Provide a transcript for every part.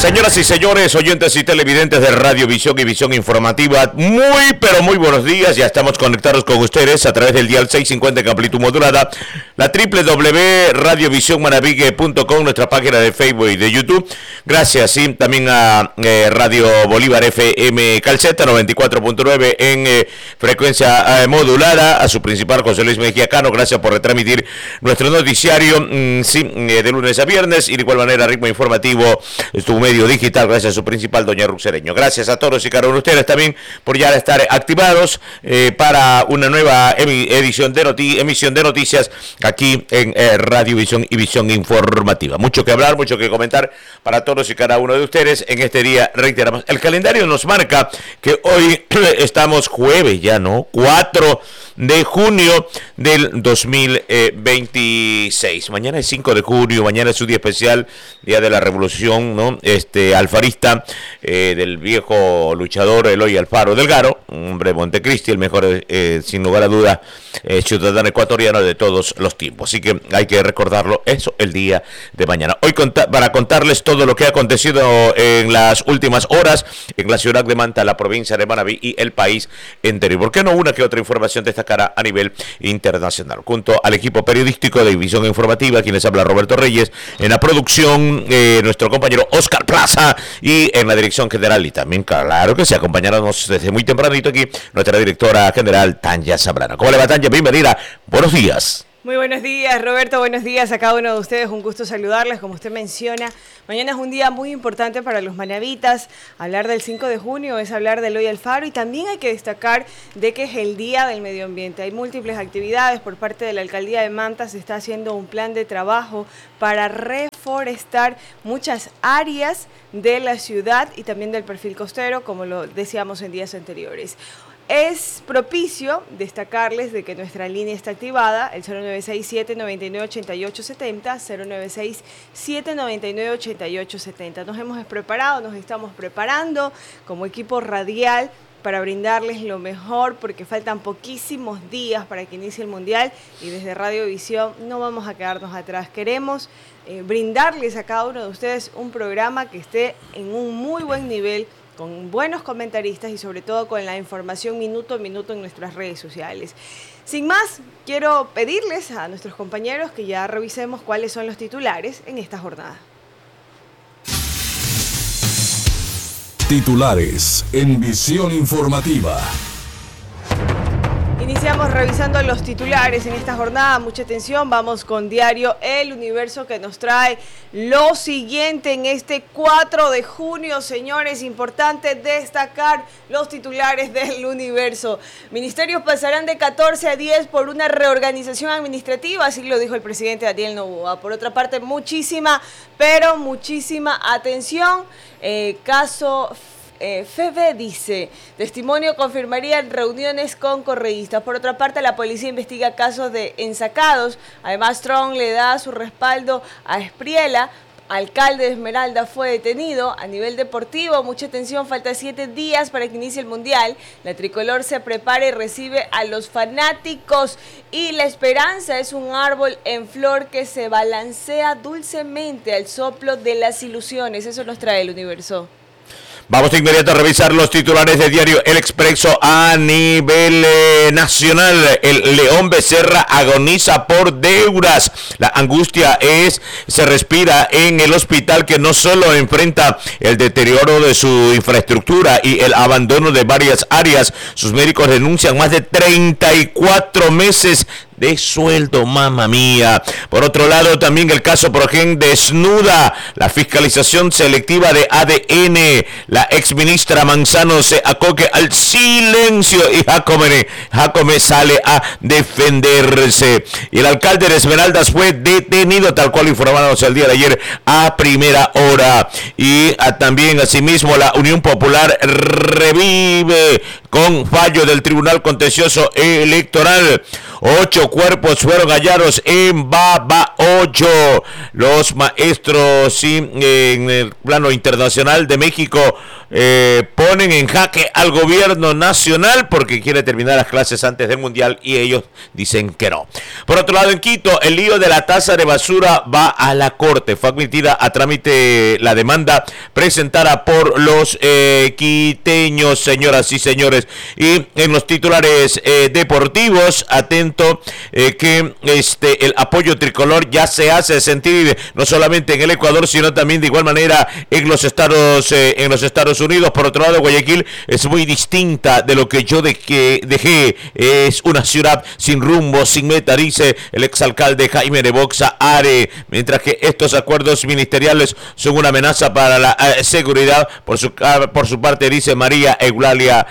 Señoras y señores, oyentes y televidentes de Radio Visión y Visión Informativa, pero muy buenos días. Ya estamos conectados con ustedes a través del dial 650 en amplitud modulada, la www.radiovisionmanavigue.com, nuestra página de Facebook y de YouTube. Gracias, sí, también a Radio Bolívar FM Calceta 94.9 en frecuencia modulada, a su principal José Luis Mejía Cano. Gracias por retransmitir nuestro noticiario, de lunes a viernes, y de igual manera ritmo informativo, tu medio digital, gracias a su principal, doña Ruxereño. Gracias a todos y cada uno de ustedes también por ya estar activados para una nueva emisión de noticias aquí en Radio Visión y Visión Informativa. Mucho que hablar, mucho que comentar para todos y cada uno de ustedes en este día. Reiteramos, el calendario nos marca que hoy estamos jueves ya, ¿no? 4 de junio del 2026. Mañana es 5 de junio, mañana es un día especial, día de la revolución, ¿no? Alfarista, del viejo luchador Eloy Alfaro Delgado, un hombre de Montecristi, el mejor, sin lugar a duda, ciudadano ecuatoriano de todos los tiempos. Así que hay que recordarlo, eso, el día de mañana. Hoy para contarles todo lo que ha acontecido en las últimas horas en la ciudad de Manta, la provincia de Manabí y el país entero. Y por qué no una que otra información destacará a nivel internacional. Junto al equipo periodístico de Visión Informativa, quienes habla Roberto Reyes, en la producción, nuestro compañero Oscar Plaza, y en la dirección general, y también, claro que se acompañarnos desde muy tempranito aquí, nuestra directora general, Tanya Zambrano. ¿Cómo le va, Tanya? Bienvenida. Buenos días. Muy buenos días, Roberto, buenos días a cada uno de ustedes, un gusto saludarles. Como usted menciona, mañana es un día muy importante para los manavitas. Hablar del 5 de junio es hablar de Eloy Alfaro, y también hay que destacar de que es el Día del Medio Ambiente. Hay múltiples actividades por parte de la Alcaldía de Manta. Se está haciendo un plan de trabajo para reforestar muchas áreas de la ciudad y también del perfil costero, como lo decíamos en días anteriores. Es propicio destacarles de que nuestra línea está activada, el 0967-998870, 0967-998870. Nos hemos preparado, nos estamos preparando como equipo radial para brindarles lo mejor, porque faltan poquísimos días para que inicie el Mundial, y desde Radio Visión no vamos a quedarnos atrás. Queremos brindarles a cada uno de ustedes un programa que esté en un muy buen nivel, con buenos comentaristas y sobre todo con la información minuto a minuto en nuestras redes sociales. Sin más, quiero pedirles a nuestros compañeros que ya revisemos cuáles son los titulares en esta jornada. Titulares en Visión Informativa. Iniciamos revisando los titulares en esta jornada. Mucha atención, vamos con Diario El Universo, que nos trae lo siguiente en este 4 de junio. Señores, importante destacar los titulares del Universo. Ministerios pasarán de 14 a 10 por una reorganización administrativa, así lo dijo el presidente Daniel Noboa. Por otra parte, muchísima atención. Caso FEBE dice, testimonio confirmaría reuniones con correístas. Por otra parte, la policía investiga casos de ensacados. Además, Trump le da su respaldo a Espriella. Alcalde de Esmeralda fue detenido. A nivel deportivo, mucha atención, falta 7 días para que inicie el Mundial. La tricolor se prepara y recibe a los fanáticos. Y la esperanza es un árbol en flor que se balancea dulcemente al soplo de las ilusiones. Eso nos trae El Universo. Vamos de inmediato a revisar los titulares de Diario El Expreso a nivel nacional. El León Becerra agoniza por deudas. La angustia se respira en el hospital, que no solo enfrenta el deterioro de su infraestructura y el abandono de varias áreas. Sus médicos denuncian más de 34 meses de sueldo, mamá mía. Por otro lado, también el caso Progen desnuda la fiscalización selectiva de ADN. La exministra Manzano se acoge al silencio y Jacome sale a defenderse. Y el alcalde de Esmeraldas fue detenido, tal cual informamos el día de ayer a primera hora. Y también, asimismo, la Unión Popular revive con fallo del Tribunal Contencioso Electoral. 8 cuerpos fueron hallados en Babahoyo. apoyo. Los maestros en el plano internacional de México ponen en jaque al gobierno nacional porque quiere terminar las clases antes del Mundial y ellos dicen que no. Por otro lado, en Quito, el lío de la tasa de basura va a la corte. Fue admitida a trámite la demanda presentada por los quiteños, señoras y señores. Y en los titulares deportivos, atento que el apoyo tricolor ya se hace sentir no solamente en el Ecuador, sino también de igual manera en los Estados Unidos. Por otro lado, Guayaquil es muy distinta de lo que yo dejé. Es una ciudad sin rumbo, sin meta, dice el exalcalde Jaime de Boxa Are, mientras que estos acuerdos ministeriales son una amenaza para la seguridad. Por su parte, dice María Eulalia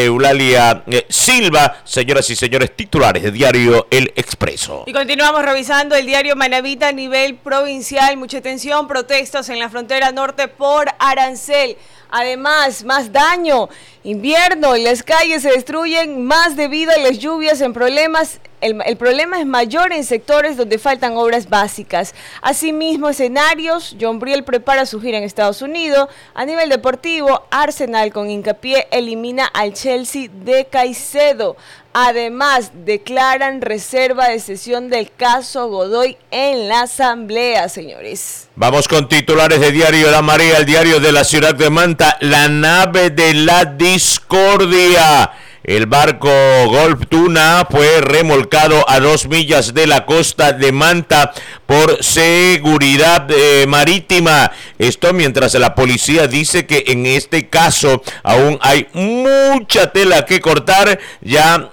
Silva. Señoras y señores, titulares de diario El Expreso. Y continuamos revisando el diario Manabita a nivel provincial. Mucha tensión, protestas en la frontera norte por arancel. Además, más daño, invierno y las calles se destruyen más debido a las lluvias en problemas. El problema es mayor en sectores donde faltan obras básicas. Asimismo, escenarios, John Briel prepara su gira en Estados Unidos. A nivel deportivo, Arsenal con hincapié elimina al Chelsea de Caicedo. Además, declaran reserva de sesión del caso Godoy en la Asamblea, señores. Vamos con titulares de Diario La Marea, el diario de la ciudad de Manta. La nave de la discordia. El barco Golf Tuna fue remolcado a 2 millas de la costa de Manta por seguridad marítima. Esto mientras la policía dice que en este caso aún hay mucha tela que cortar, ya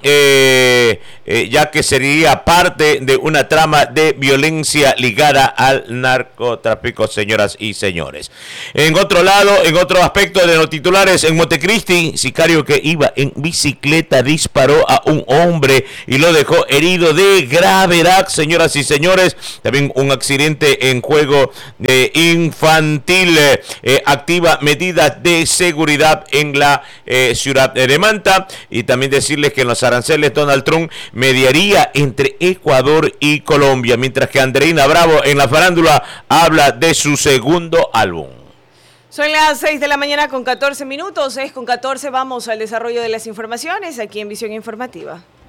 que sería parte de una trama de violencia ligada al narcotráfico, señoras y señores. En otro lado, en otro aspecto de los titulares, en Montecristi, sicario que iba en bicicleta disparó a un hombre y lo dejó herido de gravedad, señoras y señores. También un accidente en juego infantil. Activa medidas de seguridad en la ciudad de Manta. Y también decirles que en los aranceles Donald Trump mediaría entre Ecuador y Colombia, mientras que Andreina Bravo en la farándula habla de su segundo álbum. Son las 6 de la mañana con 14 minutos, 6:14, vamos al desarrollo de las informaciones aquí en Visión Informativa.